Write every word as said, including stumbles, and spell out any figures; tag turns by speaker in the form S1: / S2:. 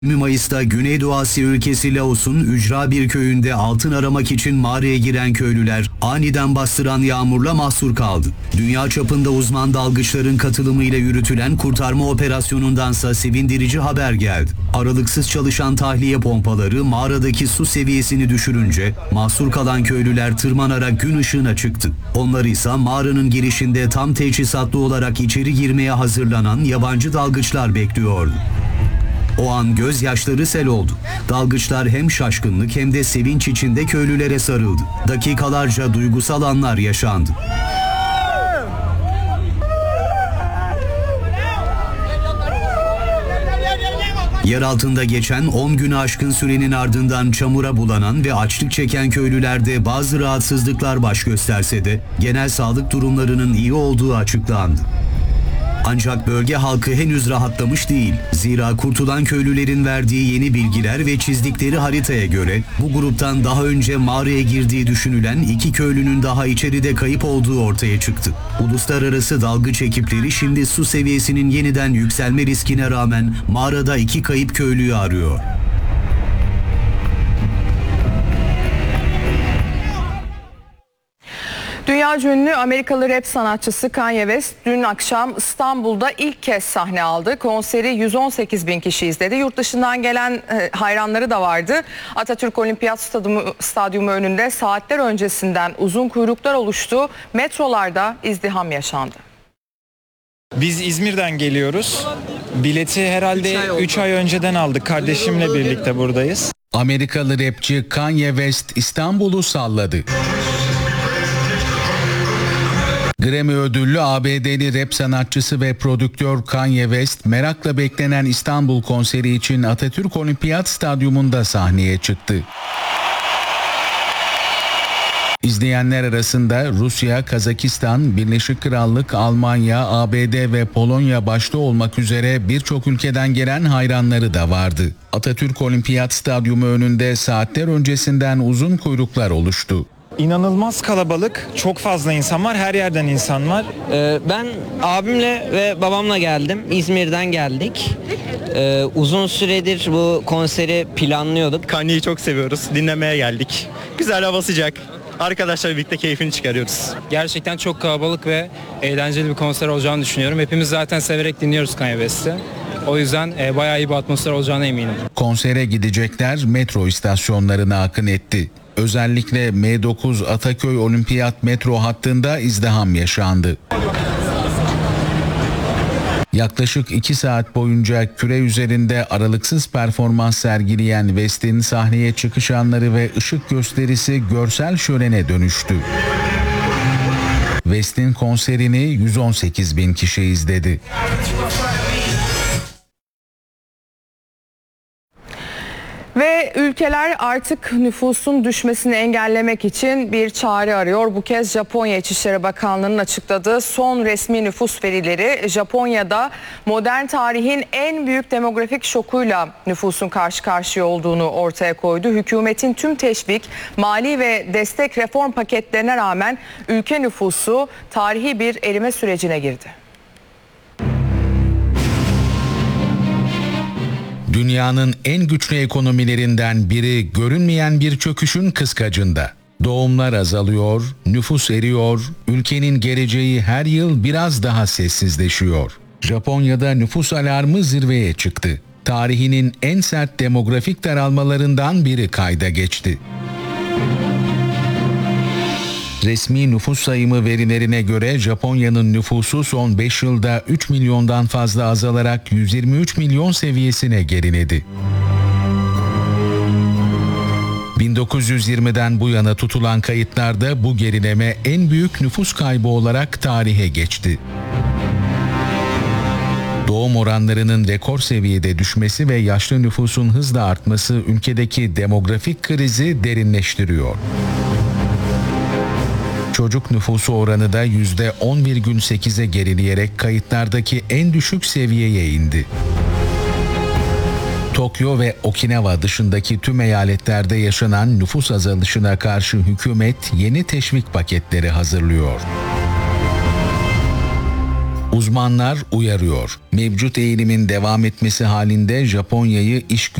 S1: yirmi Mayıs'ta Güneydoğu Asya ülkesi Laos'un ücra bir köyünde altın aramak için mağaraya giren köylüler aniden bastıran yağmurla mahsur kaldı. Dünya çapında uzman dalgıçların katılımıyla yürütülen kurtarma operasyonundansa sevindirici haber geldi. Aralıksız çalışan tahliye pompaları mağaradaki su seviyesini düşürünce mahsur kalan köylüler tırmanarak gün ışığına çıktı. Onları ise mağaranın girişinde tam teçhizatlı olarak içeri girmeye hazırlanan yabancı dalgıçlar bekliyordu. O an gözyaşları sel oldu. Dalgıçlar hem şaşkınlık hem de sevinç içinde köylülere sarıldı. Dakikalarca duygusal anlar yaşandı. Yer altında geçen on günü aşkın sürenin ardından çamura bulanan ve açlık çeken köylülerde bazı rahatsızlıklar baş gösterse de genel sağlık durumlarının iyi olduğu açıklandı. Ancak bölge halkı henüz rahatlamış değil. Zira kurtulan köylülerin verdiği yeni bilgiler ve çizdikleri haritaya göre bu gruptan daha önce mağaraya girdiği düşünülen iki köylünün daha içeride kayıp olduğu ortaya çıktı. Uluslararası dalgıç ekipleri şimdi su seviyesinin yeniden yükselme riskine rağmen mağarada iki kayıp köylüyü arıyor.
S2: Dünyaca ünlü Amerikalı rap sanatçısı Kanye West dün akşam İstanbul'da ilk kez sahne aldı. Konseri yüz on sekiz bin kişi izledi. Yurt dışından gelen hayranları da vardı. Atatürk Olimpiyat Stadyumu, Stadyumu önünde saatler öncesinden uzun kuyruklar oluştu. Metrolarda izdiham yaşandı.
S3: Biz İzmir'den geliyoruz. Bileti herhalde üç ay önceden aldık. Kardeşimle birlikte buradayız.
S4: Amerikalı rapçi Kanye West İstanbul'u salladı. Grammy ödüllü A B D'li rap sanatçısı ve prodüktör Kanye West merakla beklenen İstanbul konseri için Atatürk Olimpiyat Stadyumunda sahneye çıktı. İzleyenler arasında Rusya, Kazakistan, Birleşik Krallık, Almanya, A B D ve Polonya başta olmak üzere birçok ülkeden gelen hayranları da vardı. Atatürk Olimpiyat Stadyumu önünde saatler öncesinden uzun kuyruklar oluştu.
S3: İnanılmaz kalabalık, çok fazla insan var, her yerden insan var.
S5: Ee, ben abimle ve babamla geldim, İzmir'den geldik. Ee, uzun süredir bu konseri planlıyorduk.
S6: Kanye'yi çok seviyoruz, dinlemeye geldik. Güzel, hava sıcak. Arkadaşlarla birlikte keyfini çıkarıyoruz.
S7: Gerçekten çok kalabalık ve eğlenceli bir konser olacağını düşünüyorum. Hepimiz zaten severek dinliyoruz Kanye West'i. O yüzden e, bayağı iyi bir atmosfer olacağına eminim.
S4: Konsere gidecekler metro istasyonlarına akın etti. Özellikle M dokuz Ataköy Olimpiyat metro hattında izdiham yaşandı. Yaklaşık iki saat boyunca küre üzerinde aralıksız performans sergileyen West'in sahneye çıkış anları ve ışık gösterisi görsel şölene dönüştü. West'in konserini yüz on sekiz bin kişi izledi.
S2: Ve ülkeler artık nüfusun düşmesini engellemek için bir çare arıyor. Bu kez Japonya İçişleri Bakanlığı'nın açıkladığı son resmi nüfus verileri Japonya'da modern tarihin en büyük demografik şokuyla nüfusun karşı karşıya olduğunu ortaya koydu. Hükümetin tüm teşvik, mali ve destek reform paketlerine rağmen ülke nüfusu tarihi bir erime sürecine girdi.
S4: Dünyanın en güçlü ekonomilerinden biri görünmeyen bir çöküşün kıskacında. Doğumlar azalıyor, nüfus eriyor, ülkenin geleceği her yıl biraz daha sessizleşiyor. Japonya'da nüfus alarmı zirveye çıktı. Tarihinin en sert demografik daralmalarından biri kayda geçti. Resmi nüfus sayımı verilerine göre Japonya'nın nüfusu son beş yılda üç milyondan fazla azalarak yüz yirmi üç milyon seviyesine geriledi. bin dokuz yüz yirmiden bu yana tutulan kayıtlarda bu gerileme en büyük nüfus kaybı olarak tarihe geçti. Doğum oranlarının rekor seviyede düşmesi ve yaşlı nüfusun hızla artması ülkedeki demografik krizi derinleştiriyor. Çocuk nüfusu oranı da yüzde on virgül sekize gerileyerek kayıtlardaki en düşük seviyeye indi. Tokyo ve Okinawa dışındaki tüm eyaletlerde yaşanan nüfus azalışına karşı hükümet yeni teşvik paketleri hazırlıyor. Uzmanlar uyarıyor. Mevcut eğilimin devam etmesi halinde Japonya'yı iş